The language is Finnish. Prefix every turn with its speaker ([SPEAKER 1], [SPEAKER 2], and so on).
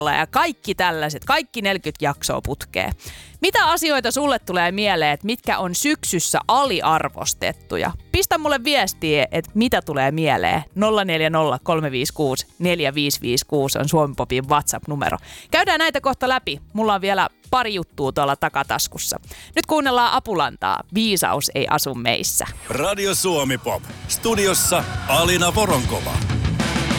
[SPEAKER 1] ja kaikki tällaiset, kaikki 40 jaksoa putkeen. Mitä asioita sulle tulee mieleen, että mitkä on syksyssä aliarvostettuja? Pistä mulle viestiä, että mitä tulee mieleen. 040 356 4556 on Suomi Popin WhatsApp-numero. Käydään näitä kohta läpi. Mulla on vielä pari juttua tuolla takataskussa. Nyt kuunnellaan Apulantaa. Viisaus ei asu meissä.
[SPEAKER 2] Radio Suomi Pop. Studiossa Alina Voronkova.